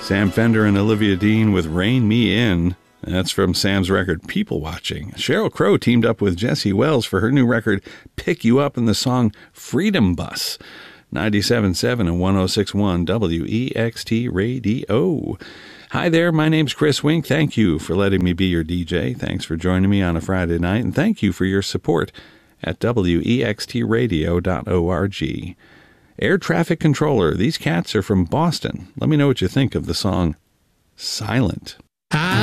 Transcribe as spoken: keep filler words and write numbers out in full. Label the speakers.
Speaker 1: Sam Fender and Olivia Dean with Rein Me In. That's from Sam's record People Watching. Sheryl Crow teamed up with Jesse Wells for her new record Pick You Up in the song Freedom Bus. ninety-seven point seven and one oh six point one W E X T Radio. Hi there, my name's Chris Wink. Thank you for letting me be your D J. Thanks for joining me on a Friday night, and thank you for your support at W E X T radio dot org. Air Traffic Controller, these cats are from Boston. Let me know what you think of the song Silent.
Speaker 2: I